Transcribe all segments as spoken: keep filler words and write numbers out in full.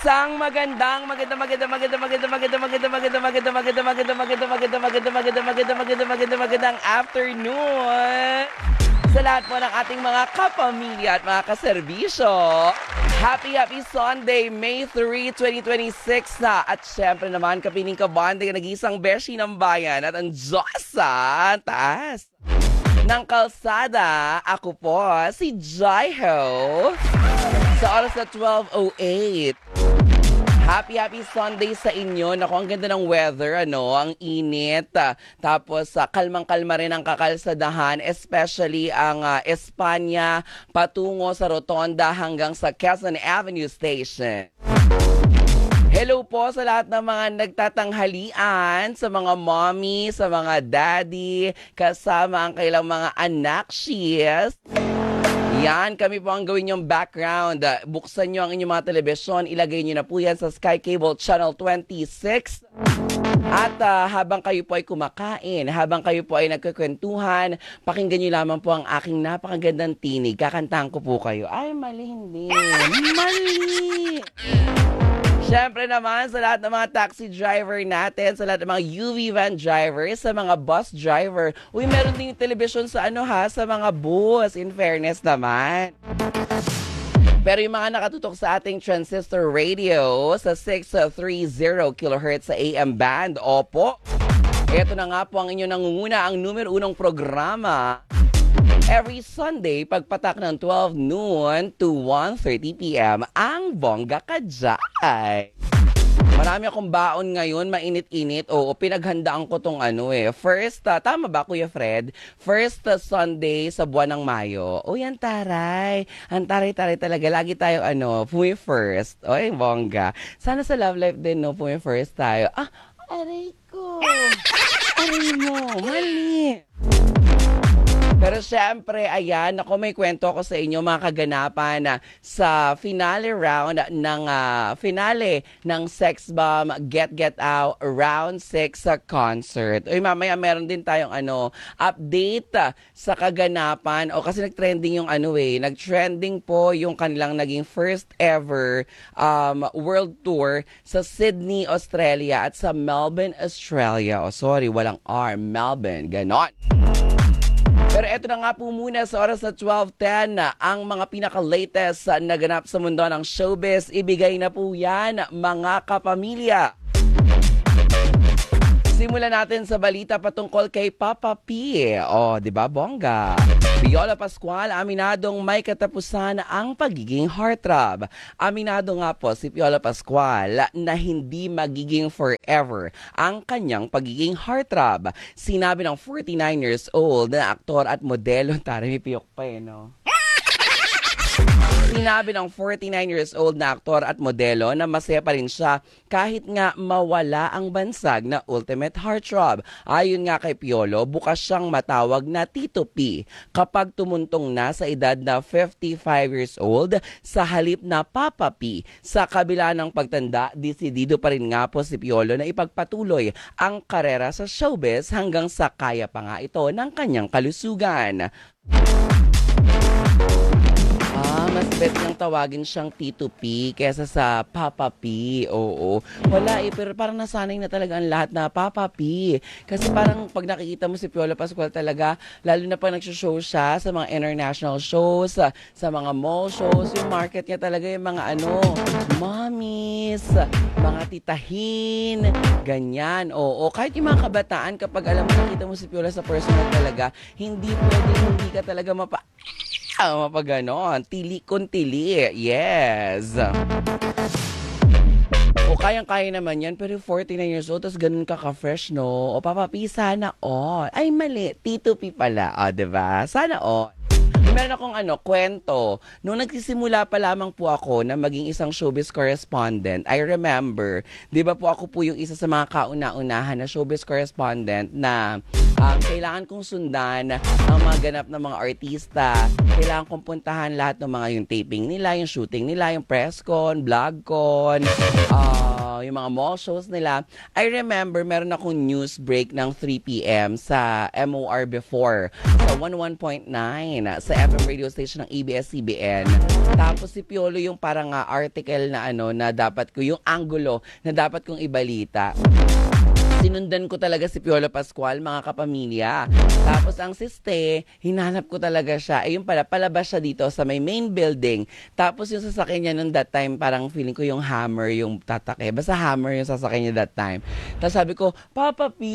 Isang magandang maganda maganda maganda maganda maganda maganda maganda maganda maganda maganda maganda maganda maganda maganda maganda maganda maganda magandang afternoon sa lahat po ng ating mga kapamilya at mga kaserbisyo. Happy happy Sunday, May third, twenty twenty-six na. At syempre naman, kapiling kabanding nag-iisang beshi ng bayan at ang Diyos sa taas ng kalsada. Ako po si Jaiho sa oras na twelve oh eight. Happy, happy Sunday sa inyo. Naku, ang ganda ng weather, ano? Ang init. Tapos, uh, kalmang-kalma rin ang kakalsadahan, especially ang uh, Espanya patungo sa Rotonda hanggang sa Quezon Avenue Station. Hello po sa lahat ng mga nagtatanghalian, sa mga mommy, sa mga daddy, kasama ang kailang mga anak, she's. Yan, kami po ang gawin yung background. Buksan nyo ang inyong mga telebisyon, ilagay nyo na po yan sa Sky Cable Channel twenty-six. At uh, habang kayo po ay kumakain, habang kayo po ay nagkukwentuhan, pakinggan nyo lamang po ang aking napakagandang tinig. Kakantahan ko po kayo. Ay, mali hindi. Mali! Siyempre naman sa lahat ng mga taxi driver natin, sa lahat ng mga U V van drivers, sa mga bus driver. Uy, meron din yung television sa ano ha, sa mga bus, in fairness naman. Pero yung mga nakatutok sa ating transistor radio sa six thirty kilohertz sa A M band, opo. Ito na nga po ang inyong nangunguna, ang numero unong programa. Every Sunday, pagpatak ng twelve noon to one thirty p.m. ang Bongga Kajay. Marami akong baon ngayon, mainit-init. Oo, pinaghandaan ko tong ano eh. First, uh, tama ba Kuya Fred? First uh, Sunday sa buwan ng Mayo. O yan taray. Ang taray-taray talaga. Lagi tayo ano, pumi first. Oy, bongga. Sana sa love life din, no, pumi first tayo. Ah, aray ko. Aray mo, mali. Pero syempre, ayan, ako may kwento ako sa inyo mga kaganapan na sa finale round ng uh, finale ng Sex Bomb Get Get Out Round six sa concert. Uy, mamaya meron din tayong ano, update uh, sa kaganapan. O kasi nag-trending yung ano eh, nag-trending po yung kanilang naging first ever um, world tour sa Sydney, Australia at sa Melbourne, Australia. O sorry, walang R, Melbourne, ganon. Pero eto na nga po muna sa oras na twelve ten na ang mga pinaka-latest na naganap sa mundo ng showbiz. Ibigay na po yan, mga kapamilya. Simulan natin sa balita patungkol kay Papa P. O, di ba, bongga? Viola Pascual, aminadong may katapusan ang pagiging heartthrob. Aminado nga po si Viola Pascual na hindi magiging forever ang kanyang pagiging heartthrob. Sinabi ng forty-nine years old na aktor at modelo, tara may piyok pa eh, no? Sinabi ng forty-nine years old na aktor at modelo na masaya pa rin siya kahit nga mawala ang bansag na ultimate heartthrob. Ayon nga kay Piolo, bukas siyang matawag na Tito P kapag tumuntong na sa edad na fifty-five years old sa halip na Papa P. Sa kabila ng pagtanda, desidido pa rin nga po si Piolo na ipagpatuloy ang karera sa showbiz hanggang sa kaya pa nga ito ng kanyang kalusugan. Ah, mas bet niyang tawagin siyang Tito P kesa sa Papa P. Oo. Wala eh, pero parang nasanay na talaga ang lahat na Papa P. Kasi parang pag nakikita mo si Viola Pascual talaga, lalo na pag nagsho-show siya sa mga international shows, sa, sa mga mall shows, yung market niya talaga yung mga ano, mommies, mga titahin, ganyan. Oo. Kahit yung mga kabataan, kapag alam mo, nakita mo si Viola sa personal talaga, hindi pwede, hindi ka talaga mapa... Ah, mapaganon. Tili kun tili. Yes. O kayang-kaya naman yan, pero forty-nine years old, tapos ganun ka ka-fresh, no? O Papa P, sana all. Ay, mali. Tito P pala. O, diba? Sana all. Meron akong ano, kwento. Nung nagsisimula pa lamang po ako na maging isang showbiz correspondent, I remember, di ba po ako po yung isa sa mga kauna-unahan na showbiz correspondent na Um, kailangan kong sundan ang mga ganap ng mga artista. Kailangan kong puntahan lahat ng mga yung taping nila, yung shooting nila, yung press con, vlog con, uh, yung mga mall shows nila. I remember meron akong news break ng three p.m. sa M O R before, sa one oh one point nine, sa F M radio station ng A B S C B N. Tapos si Piolo yung parang uh, article na ano, na dapat ko, yung angulo na dapat kong ibalita. Sinundan ko talaga si Piolo Pascual, mga kapamilya. Tapos ang siste, hinanap ko talaga siya. Ayun pala, palabas siya dito sa may main building. Tapos yung sasakyan niya nung that time, parang feeling ko yung Hammer yung tatake. Basta Hammer yung sasakyan niya that time. Tapos sabi ko, Papa P!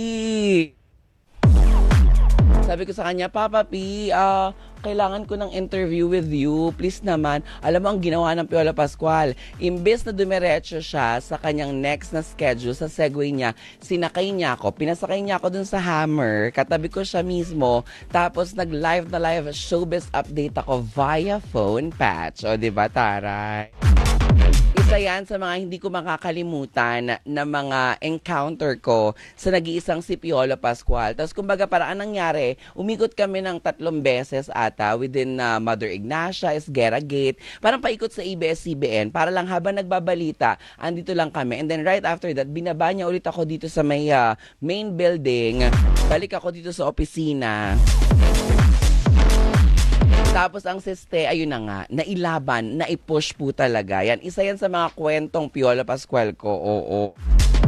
Sabi ko sa kanya, Papa P, uh, kailangan ko ng interview with you. Please naman. Alam mo ang ginawa ng Piolo Pascual. Imbes na dumiretso siya sa kanyang next na schedule, sa Segway niya, sinakay niya ako. Pinasakay niya ako dun sa Hammer. Katabi ko siya mismo. Tapos nag-live na live showbiz update ako via phone patch. O, diba, taray? Isa yan sa mga hindi ko makakalimutan na mga encounter ko sa nag-iisang si Piolo Pascual. Tapos kumbaga para anong nangyari, umikot kami ng tatlong beses ata within uh, Mother Ignacia, Esguerra Gate. Parang paikot sa A B S C B N para lang habang nagbabalita, andito lang kami. And then right after that, binaba niya ulit ako dito sa may uh, main building. Balik ako dito sa opisina. Tapos ang siste, ayun na nga, nailaban, naipush po talaga. Yan, isa yan sa mga kwentong Piolo Pascual ko, oo.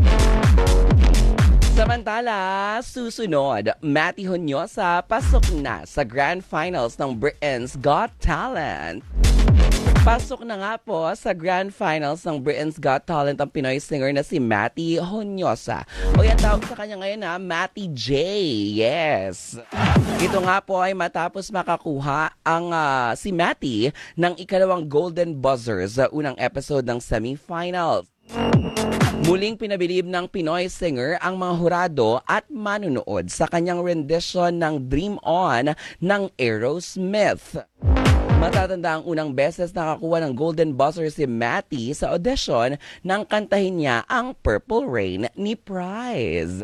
Samantala, susunod, Matty Honyosa pasok na sa Grand Finals ng Britain's Got Talent. Pasok na nga po sa Grand Finals ng Britain's Got Talent ang Pinoy singer na si Matty Honyosa. O yan tawag sa kanya ngayon na Matty J. Yes. Ito nga po ay matapos makakuha ang uh, si Matty ng ikalawang Golden Buzzer sa unang episode ng semifinals. Muling pinabilib ng Pinoy singer ang mga hurado at manunood sa kanyang rendition ng Dream On ng Aerosmith. Matatanda ang unang beses nakakuha ng Golden Buzzer si Matty sa audition nang kantahin niya ang Purple Rain ni Prize.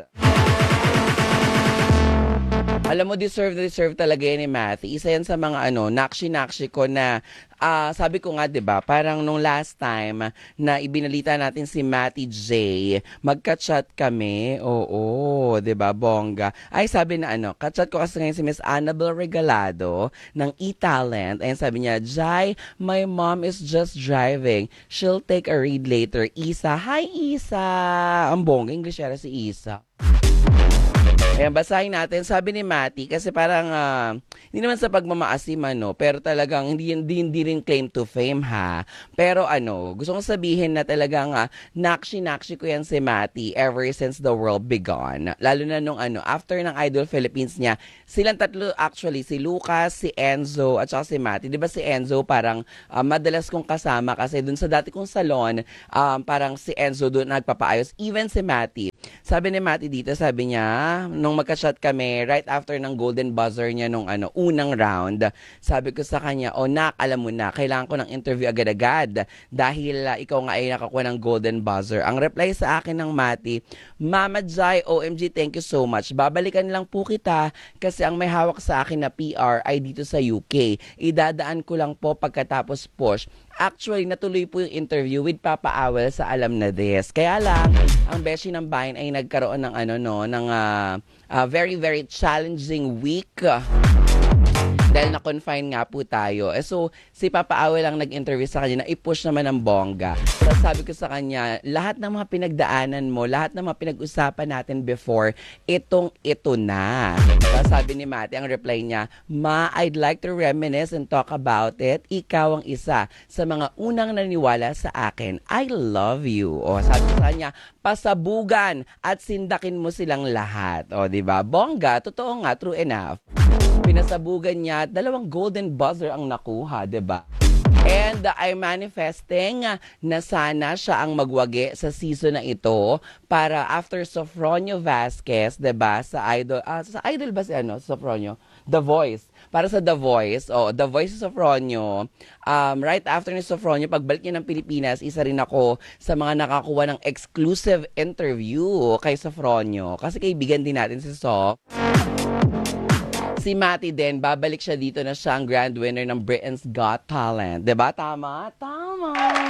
Alam mo, deserve na deserve talaga yan ni Matty. Isa yan sa mga ano, nakshi-nakshi ko na, uh, sabi ko nga, diba, parang nung last time na ibinalita natin si Matty J, magka-chat kami, oo, diba, bongga. Ay, sabi na ano, ka-chat ko kasi ngayon si Miss Annabel Regalado ng E-Talent. Ayun, sabi niya, Jai, my mom is just driving. She'll take a read later. Isa, hi Isa! Ang bongga, Englishera si Isa. Ayan, basahin natin. Sabi ni Matty, kasi parang, uh, hindi naman sa pagmamaasim, ano, pero talagang hindi, hindi, hindi rin claim to fame, ha. Pero ano, gusto kong sabihin na talagang uh, nakshi-nakshi ko yan si Matty ever since the world began. Lalo na nung ano, after ng Idol Philippines niya, silang tatlo actually, si Lucas, si Enzo, at saka si Matty. Diba si Enzo parang uh, madalas kong kasama kasi dun sa dati kong salon, um, parang si Enzo dun nagpapaayos. Even si Matty. Sabi ni Matty dito, sabi niya, nung magka-shot kami, right after ng Golden Buzzer niya nung ano, unang round, sabi ko sa kanya, oh nak, alam mo na, kailangan ko ng interview agad-agad dahil uh, ikaw nga ay nakakuha ng Golden Buzzer. Ang reply sa akin ng Matty, Mama Jai, O M G, thank you so much. Babalikan lang po kita kasi ang may hawak sa akin na P R ay dito sa U K. Idadaan ko lang po pagkatapos push. Actually, natuloy po yung interview with Papa Awel sa Alam na This. Kaya lang, ang beshi ng bayan ay nagkaroon ng ano no, ng uh, uh, very very challenging week. Dahil na-confine nga po tayo. Eh, so, si Papa Awel lang nag-interview sa kanya na i-push naman ng bongga. Tapos sabi ko sa kanya, lahat ng mga pinagdaanan mo, lahat ng mga pinag-usapan natin before, itong ito na. Tapos sabi ni Matty, ang reply niya, Ma, I'd like to reminisce and talk about it. Ikaw ang isa sa mga unang naniwala sa akin. I love you. O, sabi ko sa kanya, pasabugan at sindakin mo silang lahat. O, diba? Bongga, totoo nga, true enough. Pinasabugan niya at dalawang Golden Buzzer ang nakuha, diba? And uh, I'm manifesting uh, na sana siya ang magwagi sa season na ito para after Sofronio Vasquez, diba? Sa Idol, uh, sa Idol ba si ano, Sofronio? The Voice. Para sa The Voice, oh, The Voice of Sofronio, um, right after ni Sofronio, pagbalik niya ng Pilipinas, isa rin ako sa mga nakakuha ng exclusive interview kay Sofronio. Kasi kaibigan din natin si Sof. Si Mati din, babalik siya dito na siya ang grand winner ng Britain's Got Talent. Diba? Tama? Tama!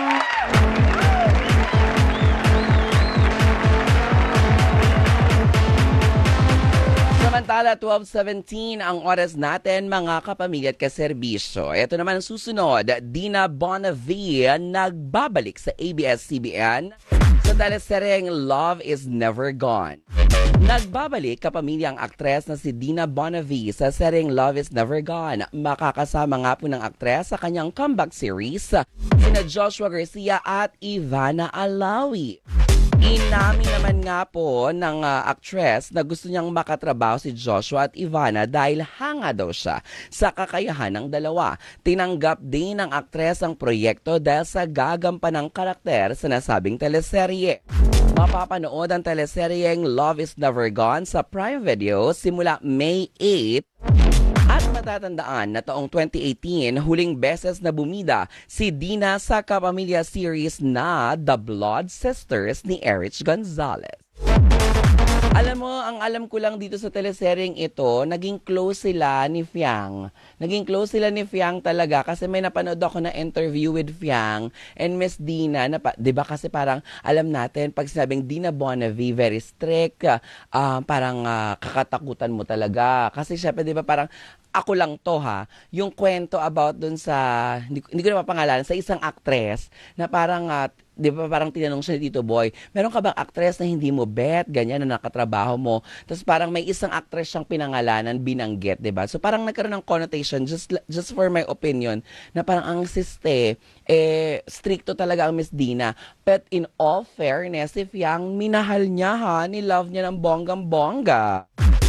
Samantala, twelve seventeen ang oras natin, mga kapamilya at kaserbisyo. Ito naman ang susunod, Dina Bonavie nagbabalik sa A B S C B N sa teleseryeng Love is Never Gone. Nagbabalik kapamilya ang aktres na si Dina Bonavie sa seryeng Love is Never Gone. Makakasama nga po ng aktres sa kanyang comeback series, sina Joshua Garcia at Ivana Alawi. Inamin naman nga po ng uh, actress na gusto niyang makatrabaho si Joshua at Ivana dahil hanga daw siya sa kakayahan ng dalawa. Tinanggap din ng actress ang proyekto dahil sa gagampanang karakter sa nasabing teleserye. Mapapanood ang teleseryeng Love is Never Gone sa Prime Video simula May eighth. At matatandaan na taong twenty eighteen, huling beses na bumida si Dina sa kapamilya series na The Blood Sisters ni Erich Gonzalez. Alam mo, ang alam ko lang dito sa teleseryeng ito, naging close sila ni Fiang. Naging close sila ni Fiang talaga kasi may napanood ako na interview with Fiang and Miss Dina. Na, di ba kasi parang alam natin, pag sinabing Dina Bonavie, very strict, uh, parang uh, kakatakutan mo talaga. Kasi syempre, di ba parang ako lang to ha, yung kwento about dun sa, hindi, hindi ko na mapangalanan, sa isang actress na parang, uh, di ba parang tinanong siya ni Tito Boy, meron ka bang actress na hindi mo bet, ganyan na nakatrabaho mo? Tapos parang may isang actress siyang pinangalanan, binanggit, di ba? So parang nagkaroon ng connotation, just just for my opinion, na parang ang siste, eh, stricto talaga ang Miss Dina. But in all fairness, if Yang, minahal niya ha, nilove niya ng bonggang-bongga.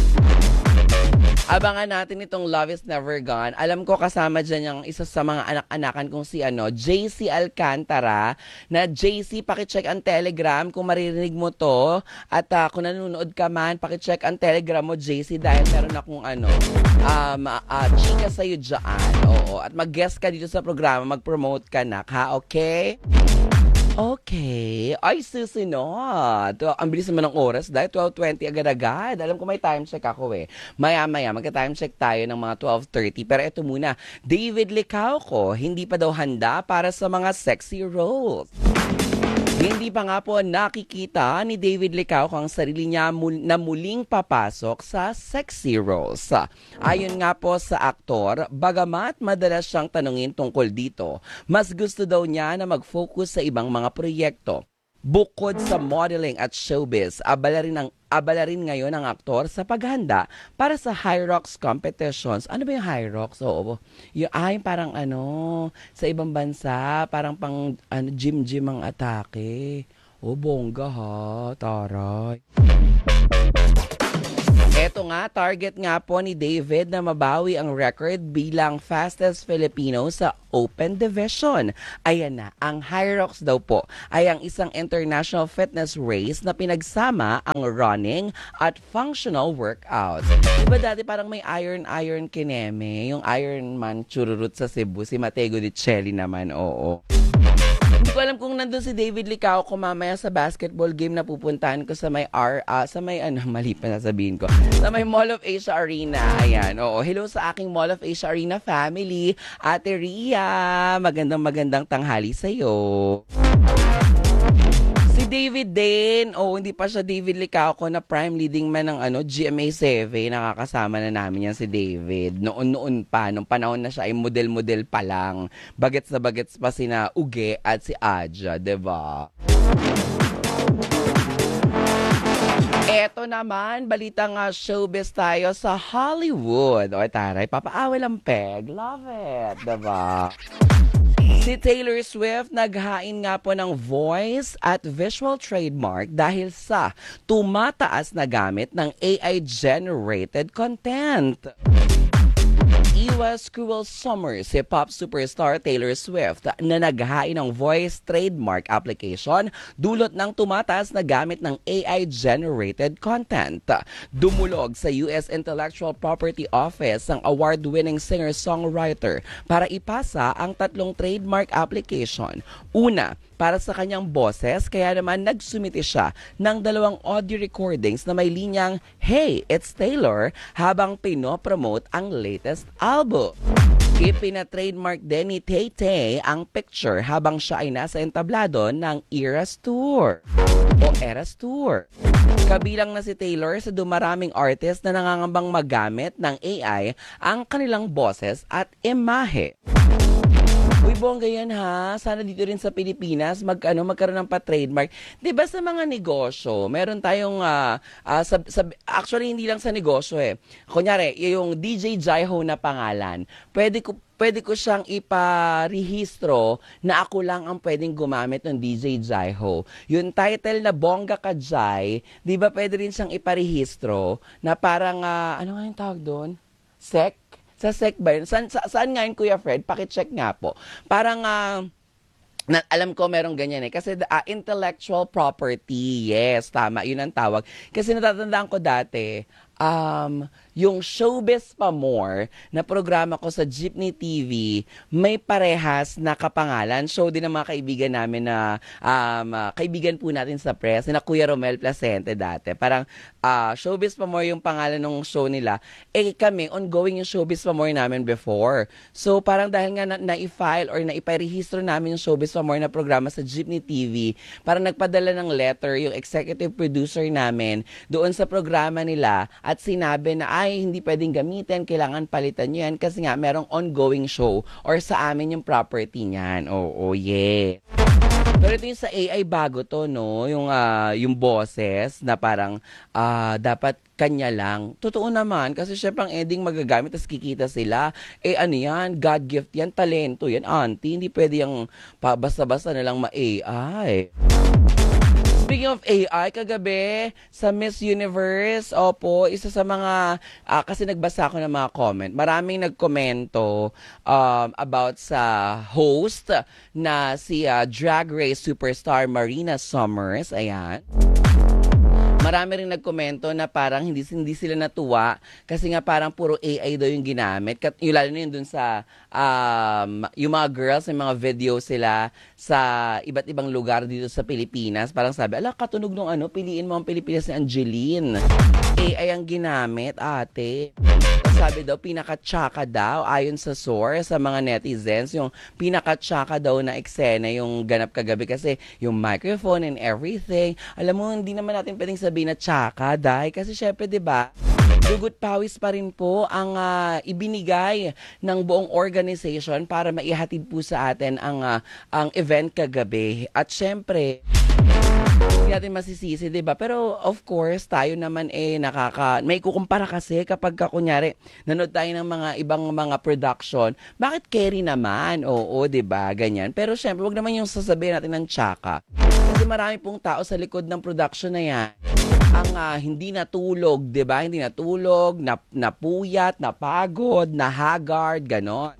Abangan natin itong Love is Never Gone. Alam ko kasama dyan yung isa sa mga anak-anakan kong si ano, J C Alcantara. Na J C, pakicheck ang Telegram kung maririnig mo to. At uh, kung nanonood ka man, pakicheck ang Telegram mo, J C, dahil meron akong ano, um, uh, chika sa'yo dyan. Oo. At mag-guest ka dito sa programa, mag-promote ka na, ha? Okay? Okay. Ay, susunod. Ang bilis naman ng oras dahil twelve twenty agad-agad. Alam ko may time check ako eh. Maya-maya, magka-time check tayo ng mga twelve thirty. Pero ito muna, David Licauco, hindi pa daw handa para sa mga sexy roles. Hindi pa nga po nakikita ni David Licauco ang sarili niya mul- na muling papasok sa sexy roles. Ayon nga po sa aktor, bagamat madalas siyang tanungin tungkol dito, mas gusto daw niya na mag-focus sa ibang mga proyekto. Bukod sa modeling at showbiz, abala rin, ang, abala rin ngayon ang aktor sa paghanda para sa High Rocks competitions. Ano ba yung High Rocks? Oo, yung ay parang ano, sa ibang bansa, parang pang ano, gym-gym ang atake. O, bongga ha, taray. Eto nga, target nga po ni David na mabawi ang record bilang fastest Filipino sa Open Division. Ayan na, ang High Rocks daw po ay ang isang international fitness race na pinagsama ang running at functional workouts. Diba dati parang may iron-iron kineme, yung Ironman chururut sa Cebu, si Matego de Chelly naman, oo. Hindi ko alam kung nandun si David Licauco mamaya sa basketball game na pupuntahan ko sa may R, uh, sa may ano, mali pa nasabihin ko, sa may Mall of Asia Arena. Ayan, oo. Hello sa aking Mall of Asia Arena family. Ate Ria, magandang magandang tanghali sa'yo. Si David din, oh, hindi pa siya David Licauco na prime leading man ng ano, G M A seven. Nakakasama na namin yan si David. Noon-noon pa, nung panahon na siya ay model-model pa lang. Bagets na bagets pa sina Uge at si Aja, diba? Eto naman, balita nga showbiz tayo sa Hollywood. O taray, papaawal ang peg. Love it, diba? Si Taylor Swift naghain nga po ng voice at visual trademark dahil sa tumataas na gamit ng A I-generated content. Iwas Cruel Summer si pop superstar Taylor Swift na naghain ng voice trademark application dulot ng tumataas na gamit ng A I-generated content. Dumulog sa U S Intellectual Property Office ang award-winning singer-songwriter para ipasa ang tatlong trademark application. Una, para sa kanyang boses, kaya naman nagsumite siya ng dalawang audio recordings na may linyang, "Hey, it's Taylor," habang pinopromote ang latest album. Ipina-trademark din ni Tay-Tay ang picture habang siya ay nasa entablado ng Eras Tour o Eras Tour. Kabilang na si Taylor sa dumaraming artist na nangangambang magamit ng A I ang kanilang boses at imahe. Uy, bongga yan ha. Sana dito rin sa Pilipinas mag, ano, magkaroon ng pa-trademark. Diba sa mga negosyo, meron tayong, uh, uh, sab, sab, actually hindi lang sa negosyo eh. Kunyari, yung D J Jaiho na pangalan, pwede ko, pwede ko siyang iparehistro na ako lang ang pwedeng gumamit ng D J Jaiho. Yung title na Bongga Ka Jai, di ba pwede rin siyang iparehistro na parang, uh, ano nga yung tawag doon? Sec? Sa sec ba yun? Saan, sa, saan nga yun, Kuya Fred? Pakicheck nga po. Parang, uh, na, alam ko merong ganyan eh. Kasi uh, intellectual property, yes, tama, yun ang tawag. Kasi natatandaan ko dati, um, yung Showbiz Pa More na programa ko sa Jeepney T V, may parehas na kapangalan. Show din ng mga kaibigan namin na um, uh, kaibigan po natin sa press, na Kuya Romel Placente dati. Parang uh, Showbiz Pa More yung pangalan ng show nila. Eh kami, ongoing yung Showbiz Pa More namin before. So parang dahil nga na- na-i-file or na-iparehistro namin yung Showbiz Pa More na programa sa Jeepney T V, parang nagpadala ng letter yung executive producer namin doon sa programa nila at sinabi na ay hindi pwedeng gamitin, kailangan palitan nyo yan kasi nga merong ongoing show or sa amin yung property niyan. Oo, oh, oh, yeah. Pero ito yung sa A I bago to, no? Yung, uh, yung boses na parang uh, dapat kanya lang. Totoo naman, kasi syempre ang ending magagamit tapos kikita sila. Eh ano yan? God gift yan, talento yan, auntie. Hindi pwede yung basta-basta na lang ma-A I. Speaking of A I, kagabi sa Miss Universe, opo, isa sa mga, uh, kasi nagbasa ako ng mga comment, maraming nagkomento um, about sa host na si uh, Drag Race superstar Marina Summers, ayan. Marami rin nagkomento na parang hindi, hindi sila natuwa kasi nga parang puro A I daw yung ginamit. Kat, yung lalo na yun dun sa um, yung mga girls, yung mga video sila sa iba't ibang lugar dito sa Pilipinas. Parang sabi, ala, katunog nung ano, piliin mo ang Pilipinas ni Angeline. A I ang ginamit, ate. Sabi daw, pinaka-tsaka daw, ayon sa source, sa mga netizens, yung pinaka-tsaka daw na eksena yung ganap kagabi kasi yung microphone and everything. Alam mo, hindi naman natin pwedeng sabihin na tsaka, dahil kasi syempre, di ba, dugot pawis pa rin po ang uh, ibinigay ng buong organization para maihatid po sa atin ang, uh, ang event kagabi. At syempre, hindi natin masisisi, diba? Pero of course, tayo naman eh nakaka... May kukumpara kasi kapag ka, kunyari, nanood tayo ng mga ibang mga production, bakit carry naman? Oo, diba? Ganyan. Pero syempre, wag naman yung sasabihin natin ng tsaka. Kasi marami pong tao sa likod ng production na yan ang uh, hindi natulog, diba? Hindi natulog, nap napuyat, napagod, nahagard, ganon.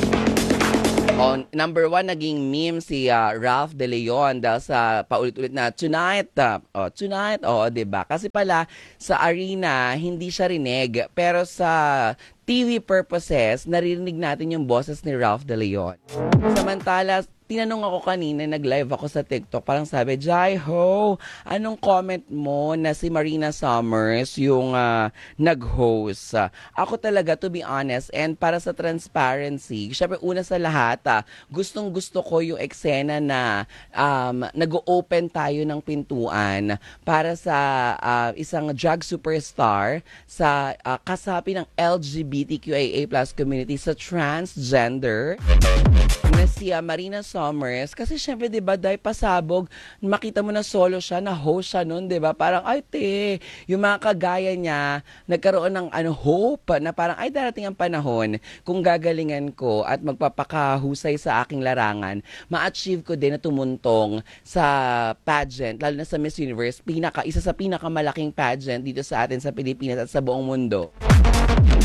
Oh, number one, naging meme si uh, Ralph De Leon dahil sa paulit-ulit na tonight. Uh, oh, tonight, oh, diba? Kasi pala, sa arena, hindi siya rinig. Pero sa T V purposes, naririnig natin yung boses ni Ralph De Leon. Samantala, tinanong ako kanina, nag-live ako sa TikTok, parang sabi, Jaiho, anong comment mo na si Marina Summers yung uh, nag-host? Uh, ako talaga, to be honest, and para sa transparency, syempre una sa lahat, uh, gustong gusto ko yung eksena na um, nag-open tayo ng pintuan para sa uh, isang drag superstar sa uh, kasapi ng L G B T Q I A plus community sa transgender na si uh, Marina Summers. Kasi syempre, di ba, dahil pasabog, makita mo na solo siya, na host siya nun, di ba? Parang, ay, te, yung mga kagaya niya, nagkaroon ng ano, hope, na parang, ay, darating ang panahon, kung gagalingan ko at magpapakahusay sa aking larangan, ma-achieve ko din na tumuntong sa pageant, lalo na sa Miss Universe, pinaka, isa sa pinakamalaking pageant dito sa atin sa Pilipinas at sa buong mundo.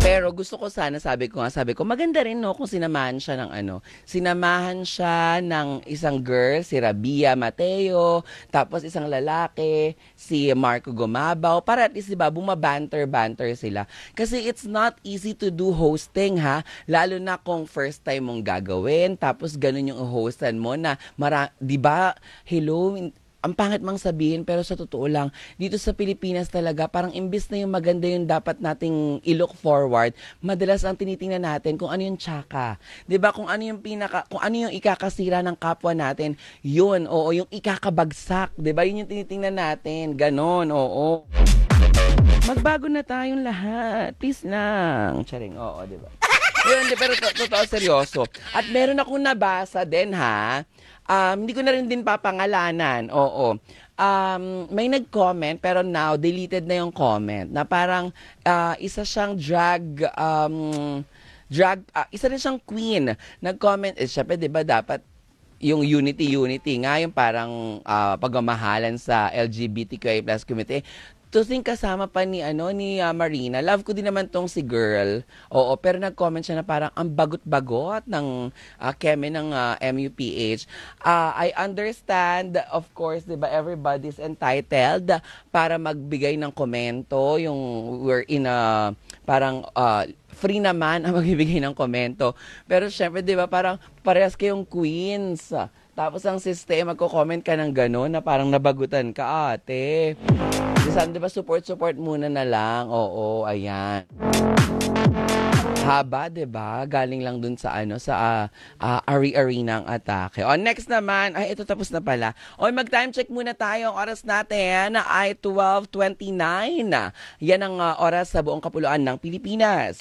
Pero gusto ko sana, sabi ko nga, sabi ko, maganda rin no kung sinamahan siya ng ano, sinamahan siya ng isang girl, si Rabia Mateo, tapos isang lalaki, si Marco Gumabaw, para at least diba, bumabanter-banter sila. Kasi it's not easy to do hosting ha, lalo na kung first time mong gagawin, tapos ganun yung hostan mo na, mara, diba, hello, ang pangit mang sabihin, pero sa totoo lang, dito sa Pilipinas talaga, parang imbis na yung maganda yung dapat nating i-look forward, madalas ang tinitingnan natin kung ano yung tsaka. 'Di ba? Kung ano yung pinaka, kung ano yung ikakasira ng kapwa natin, yun, oo, yung ikakabagsak. 'Di ba? Yun yung tinitingnan natin. Ganon, oo. Magbago na tayong lahat. Peace lang. Charing, oo, 'di ba? Yun, pero totoo, seryoso. At meron akong nabasa din ha. Um, hindi ko na rin din papangalanan. Oo. Um, may nag-comment pero now deleted na yung comment na parang uh, isa siyang drag um, drag uh, isa rin siyang queen. Nag-comment eh syempre 'di ba dapat yung unity unity nga yung parang uh, pagmamahalan sa L G B T Q I plus community. To think kasama pa ni ano ni uh, Marina. Love ko din naman tong si girl. Oo, pero nag-comment siya na parang ang bagot-bagot ng uh, keme ng uh, M U P H. Uh, I understand, of course, 'di ba, everybody's entitled para magbigay ng komento. Yung we're in a parang uh, free naman ang magbibigay ng komento. Pero syempre, 'di ba, parang parehas kayong queens. Tapos ang sistema, magko-comment ka ng gano'n na parang nabagutan ka, ate. Sana, di ba, support-support muna na lang. Oo, ayan. Haba, di ba? Galing lang dun sa, ano, sa uh, uh, Ari-Ari ng atake. O, next naman, ay, ito tapos na pala. O, mag-time check muna tayo. Ang oras natin ay twelve twenty-nine. Yan ang uh, oras sa buong kapuluan ng Pilipinas.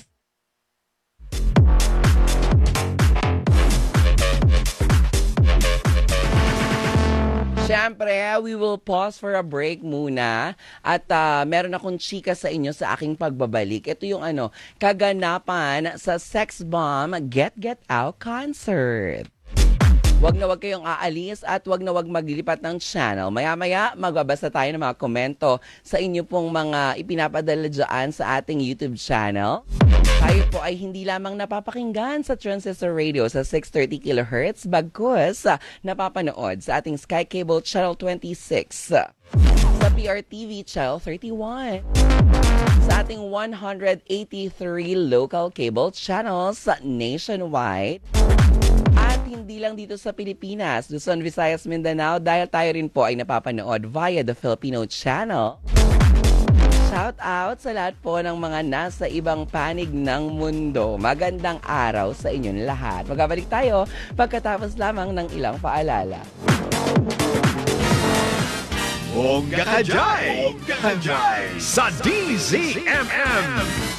Siyempre, we will pause for a break muna at uh, meron akong chika sa inyo sa aking pagbabalik. Ito yung ano, kaganapan sa Sex Bomb Get Get Out concert. Wag na wag kayong aalis at wag na wag maglilipat ng channel. Maya-maya, magbabasa tayo ng mga komento sa inyo pong mga ipinapadala dyan sa ating YouTube channel. Tayo po ay hindi lamang napapakinggan sa Transistor Radio sa six thirty kilohertz, bagkus uh, napapanood sa ating Sky Cable Channel twenty-six, uh, sa P R T V Channel thirty-one, sa ating one hundred eighty-three local cable channels uh, nationwide. At hindi lang dito sa Pilipinas, Luzon, Visayas, Mindanao, dahil tayo rin po ay napapanood via the Filipino channel. Shout out sa lahat po ng mga nasa ibang panig ng mundo. Magandang araw sa inyong lahat. Magbabalik tayo pagkatapos lamang ng ilang paalala. Bongga ka dyan! Bongga ka dyan! Sa D Z M M!